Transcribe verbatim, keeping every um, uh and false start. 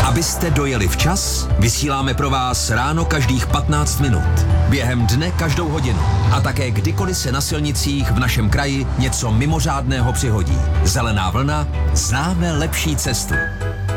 Abyste dojeli včas, vysíláme pro vás ráno každých patnáct minut, během dne každou hodinu a také kdykoliv se na silnicích v našem kraji něco mimořádného přihodí. Zelená vlna, známe lepší cestu.